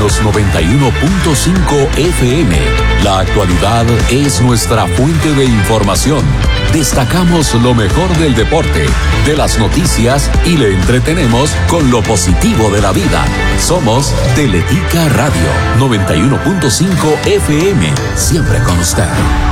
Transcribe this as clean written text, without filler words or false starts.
los 91.5 FM. La actualidad es nuestra fuente de información. Destacamos lo mejor del deporte, de las noticias y le entretenemos con lo positivo de la vida. Somos Teletica Radio 91.5 FM, siempre con usted.